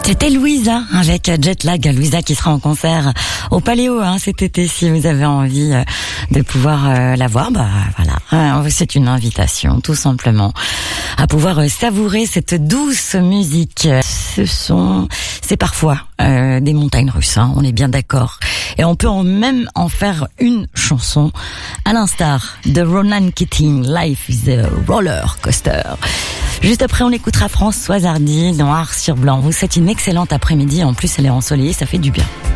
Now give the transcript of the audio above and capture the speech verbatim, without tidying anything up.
C'était Louisa avec Jetlag, Louisa qui sera en concert au Paléo hein, cet été. Si vous avez envie de pouvoir euh, la voir, bah voilà, c'est une invitation tout simplement à pouvoir savourer cette douce musique. Ce sont, c'est parfois euh, des montagnes russes, hein, on est bien d'accord. Et on peut en même en faire une chanson, à l'instar de Ronan Keating, Life is a Roller Coaster. Juste après, on écoutera Françoise Hardy, Noir sur blanc. Vous souhaite une excellente après-midi. En plus, elle est ensoleillée, ça fait du bien.